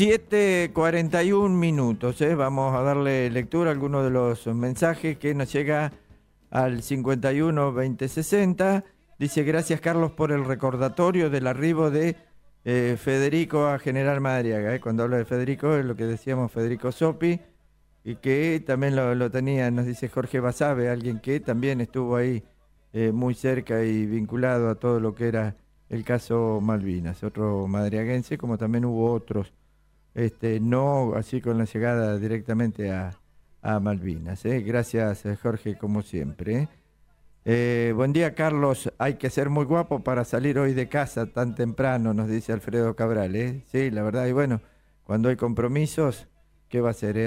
7:41 minutos. Vamos a darle lectura a algunos de los mensajes que nos llega al 51 20 60. Dice: gracias, Carlos, por el recordatorio del arribo de Federico a General Madariaga. Cuando habla de Federico es lo que decíamos, Federico Sopi, y que también lo tenía, nos dice Jorge Basabe, alguien que también estuvo ahí muy cerca y vinculado a todo lo que era el caso Malvinas, otro madariaguense, como también hubo otros, no así con la llegada directamente a Malvinas. Gracias, Jorge, como siempre. Buen día, Carlos. Hay que ser muy guapo para salir hoy de casa tan temprano, nos dice Alfredo Cabral. Sí, la verdad, y bueno, cuando hay compromisos, ¿qué va a ser?